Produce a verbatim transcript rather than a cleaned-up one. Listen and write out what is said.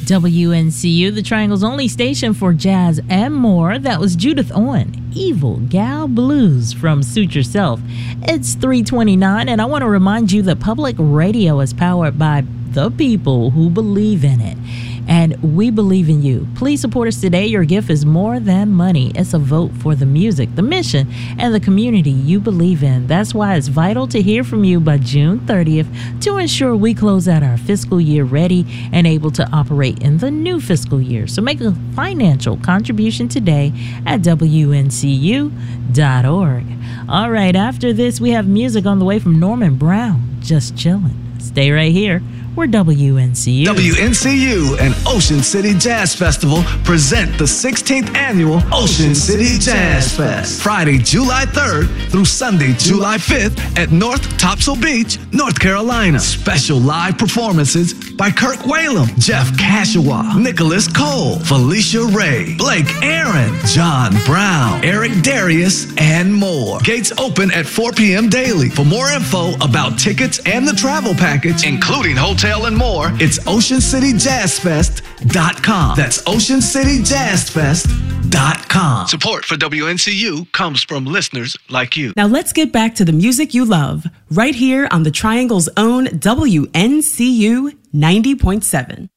W N C U, the Triangle's only station for jazz and more. That was Judith Owen, Evil Gal Blues from Suit Yourself. It's three twenty-nine, and I want to remind you that public radio is powered by the people who believe in it. And we believe in you. Please support us today. Your gift is more than money. It's a vote for the music, the mission, and the community you believe in. That's why it's vital to hear from you by June thirtieth to ensure we close out our fiscal year ready and able to operate in the new fiscal year. So make a financial contribution today at W N C U dot org. All right, after this, we have music on the way from Norman Brown. Just chilling. Stay right here. We're W N C U. W N C U and Ocean City Jazz Festival present the sixteenth Annual Ocean City Jazz Fest. Friday, July third through Sunday, July fifth at North Topsail Beach, North Carolina. Special live performances by Kirk Whalum, Jeff Kashawa, Nicholas Cole, Felicia Ray, Blake Aaron, John Brown, Eric Darius, and more. Gates open at four p.m. daily. For more info about tickets and the travel package, including hotel and more, it's ocean city jazz fest dot com. That's ocean city jazz fest dot com. Support for W N C U comes from listeners like you. Now let's get back to the music you love, right here on the Triangle's own W N C U ninety point seven.